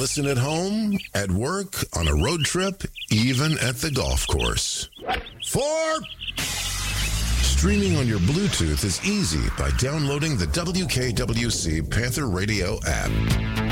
listen at home, at work, on a road trip, even at the golf course. 4. Streaming on your Bluetooth is easy by downloading the WKWC Panther Radio app.